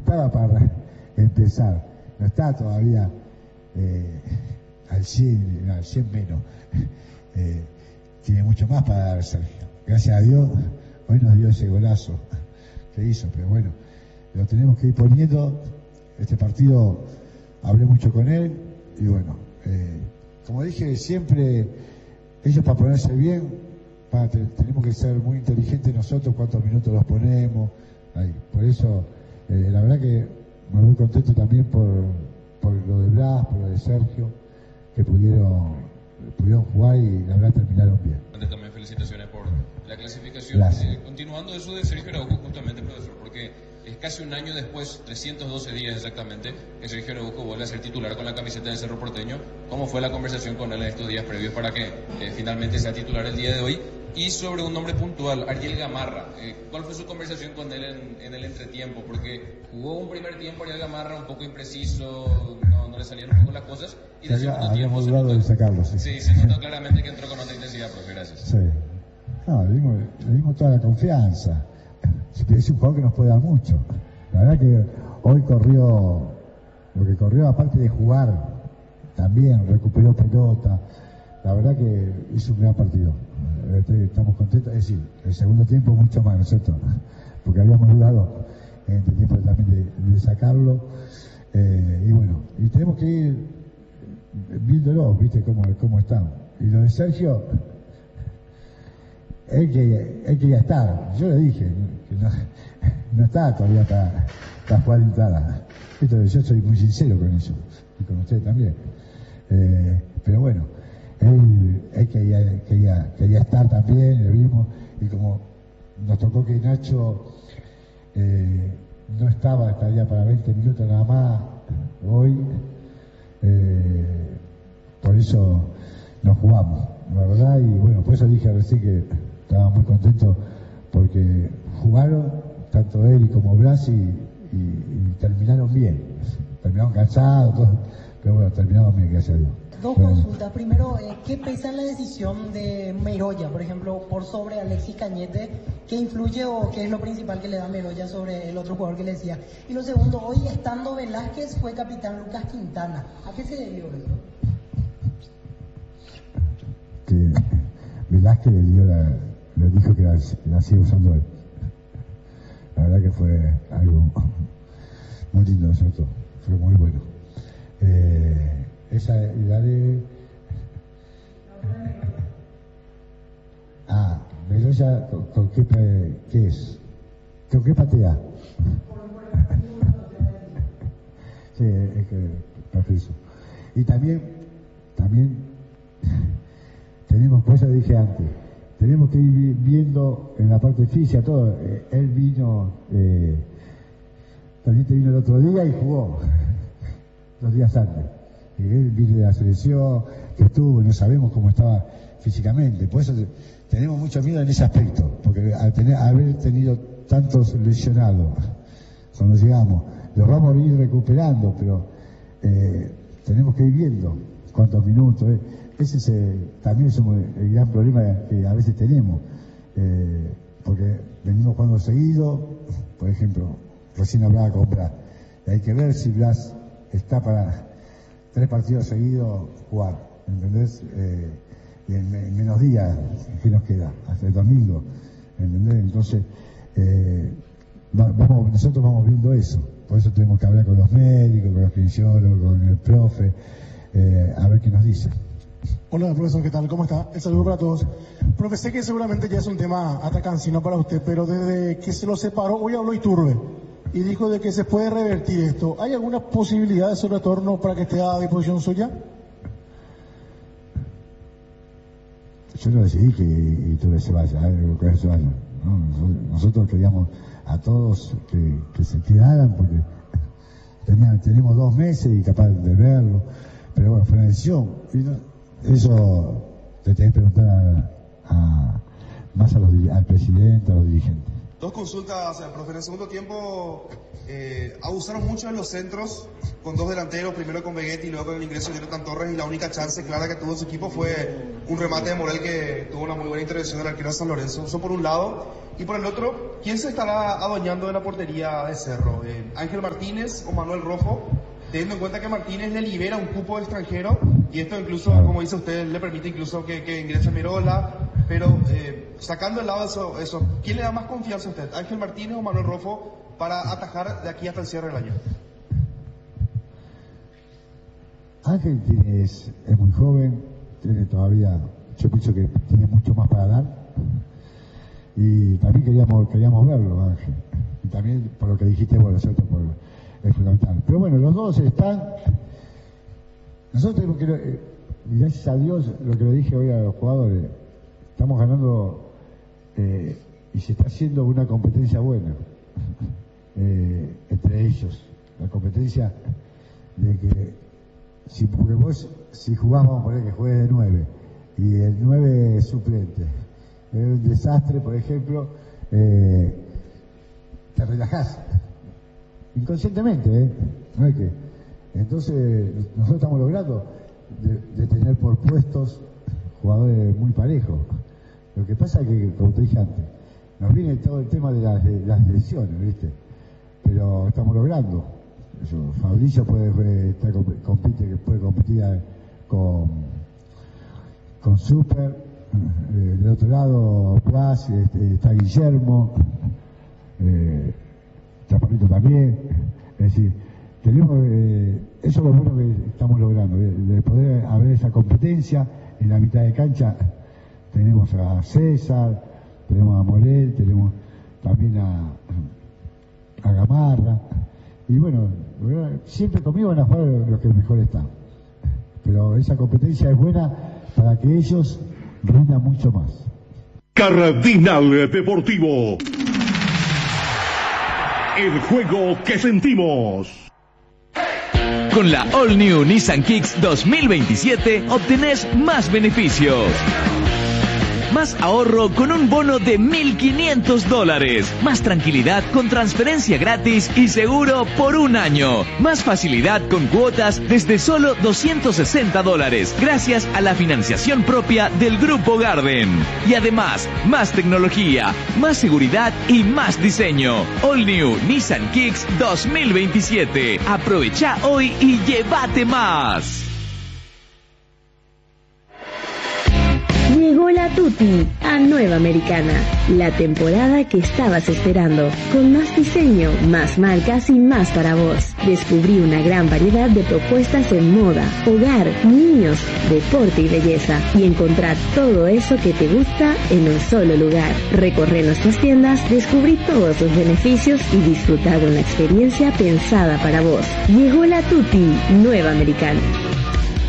estaba para empezar, no está todavía al 100, al 100 menos. Tiene mucho más para dar Sergio. Gracias a Dios, hoy nos dio ese golazo que hizo, pero bueno, lo tenemos que ir poniendo. Este partido hablé mucho con él y bueno, como dije siempre, ellos para ponerse bien, tenemos que ser muy inteligentes nosotros, cuántos minutos los ponemos. Ahí. Por eso, la verdad que me voy contento también por lo de Blas, por lo de Sergio, que pudieron jugar y la verdad terminaron bien. También felicitaciones por la clasificación. Continuando eso de Sergio Araujo, justamente, profesor, porque es casi un año después, 312 días exactamente, que Sergio Araujo vuelve a ser titular con la camiseta del Cerro Porteño. ¿Cómo fue la conversación con él en estos días previos para que finalmente sea titular el día de hoy? Y sobre un nombre puntual, Ariel Gamarra, ¿cuál fue su conversación con él en el entretiempo? Porque jugó un primer tiempo Ariel Gamarra un poco impreciso, no le salieron un poco las cosas. Y de segundo tiempo se notó, de sacarlo, sí, se notó claramente que entró con otra intensidad, profe, gracias. Sí. No, le dimos toda la confianza. Es un jugador que nos puede dar mucho. La verdad que hoy lo que corrió aparte de jugar, también recuperó pelota. La verdad que hizo un gran partido. Estamos contentos, es decir, el segundo tiempo mucho más, ¿no es cierto? Porque habíamos dudado en el tiempo también de sacarlo. Y bueno, y tenemos que ir viéndolo, viste cómo estamos. Y lo de Sergio, él quería estar. Yo le dije que no está todavía para jugar entrada. Yo soy muy sincero con eso, y con usted también. Pero bueno, él quería estar también, lo vimos, y como nos tocó que Nacho no estaría para 20 minutos nada más hoy, por eso nos jugamos, la verdad, y bueno, por eso dije recién que estaba muy contento porque jugaron tanto él como Blas y terminaron bien, terminaron cansados, pero bueno, terminaron bien, gracias a Dios. Dos consultas. Primero, ¿qué pesa en la decisión de Meroya, por ejemplo, por sobre Alexis Cañete? ¿Qué influye o qué es lo principal que le da Meroya sobre el otro jugador que le decía? Y lo segundo, hoy estando Velázquez fue capitán Lucas Quintana. ¿A qué se debió eso? Que Velázquez le dijo que la sigue usando él. La verdad que fue algo muy lindo de nosotros, fue muy bueno. Esa edad de... Meroya, ¿con qué es? ¿Con qué patea? Sí, es que preciso. Y también tenemos, por eso dije antes, tenemos que ir viendo en la parte física todo. Él vino, también vino el otro día y jugó 2 días antes. Él vino de la selección, que estuvo, no sabemos cómo estaba físicamente. Por eso tenemos mucho miedo en ese aspecto, porque al haber tenido tantos lesionados cuando llegamos, los vamos a ir recuperando, pero tenemos que ir viendo cuántos minutos. Ese también es el gran problema que a veces tenemos, porque venimos jugando seguido. Por ejemplo, recién hablaba con Blas, hay que ver si Blas está para 3 partidos seguidos jugar, ¿entendés? Y en menos días que nos queda, hasta el domingo, ¿entendés? Entonces, nosotros vamos viendo eso, por eso tenemos que hablar con los médicos, con los kinesiólogos, con el profe, a ver qué nos dicen. Hola, profesor, ¿qué tal? ¿Cómo está? El saludo para todos. Profe, sé que seguramente ya es un tema atacancino para usted, pero desde que se lo separó, hoy habló Iturbe y dijo de que se puede revertir esto. ¿Hay alguna posibilidad de su retorno para que esté a disposición suya? Yo no decidí que Iturbe se vaya, que se vaya. ¿No? Nosotros queríamos a todos que se quedaran porque tenemos 2 meses y capaz de verlo, pero bueno, fue una decisión. Eso te tenés que preguntar más al presidente, a los dirigentes. 2 consultas, profe. En el segundo tiempo abusaron mucho de los centros con 2 delanteros, primero con Vegetti y luego con el ingreso de Jonathan Torres, y la única chance clara que tuvo su equipo fue un remate de Morel que tuvo una muy buena intervención del arquero de San Lorenzo. Eso por un lado. Y por el otro, ¿quién se estará adueñando de la portería de Cerro? ¿Ángel Martínez o Manuel Rojo? Teniendo en cuenta que Martínez le libera un cupo extranjero y esto incluso, como dice usted, le permite incluso que ingrese Merola, pero sacando el lado de eso, ¿quién le da más confianza a usted? ¿Ángel Martínez o Manuel Rojo para atajar de aquí hasta el cierre del año? Ángel es muy joven, tiene todavía, yo pienso que tiene mucho más para dar y también queríamos verlo, Ángel, y también por lo que dijiste, bueno, ¿cierto? Es fundamental. Pero bueno, los dos están. Nosotros tenemos que, gracias a Dios, lo que le dije hoy a los jugadores, estamos ganando y se está haciendo una competencia buena entre ellos. La competencia de que porque vos, si jugás, vamos a poner que juegues de 9 y el 9 es suplente, es un desastre, por ejemplo, te relajás. Inconscientemente, no es que. Entonces, nosotros estamos logrando de tener por puestos jugadores muy parejos. Lo que pasa es que, como te dije antes, nos viene todo el tema de las lesiones, ¿viste? Pero estamos logrando. Fabricio puede competir con Super. Del otro lado, Plas, está Guillermo. Chaparrito también, es decir, tenemos, eso es lo bueno que estamos logrando, de poder haber esa competencia. En la mitad de cancha tenemos a César, tenemos a Morel, tenemos también a Gamarra, y bueno, siempre conmigo van a jugar los que mejor están, pero esa competencia es buena para que ellos rindan mucho más. Cardinal Deportivo. El juego que sentimos. Con la All New Nissan Kicks 2027 obtenés más beneficios. Más ahorro con un bono de $1.500. Más tranquilidad con transferencia gratis y seguro por un año. Más facilidad con cuotas desde solo $260. Gracias a la financiación propia del Grupo Garden. Y además, más tecnología, más seguridad y más diseño. All New Nissan Kicks 2027. Aprovecha hoy y llévate más. Llegó la Tutti a Nueva Americana, la temporada que estabas esperando, con más diseño, más marcas y más para vos. Descubrí una gran variedad de propuestas en moda, hogar, niños, deporte y belleza, y encontrar todo eso que te gusta en un solo lugar. Recorre nuestras tiendas, descubrí todos los beneficios y disfrutar de una experiencia pensada para vos. Llegó la Tutti Nueva Americana.